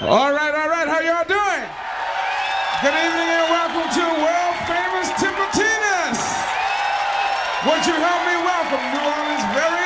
All right, how y'all doing? Good evening and welcome to world famous Tipitinas. Would you help me welcome New Orleans' very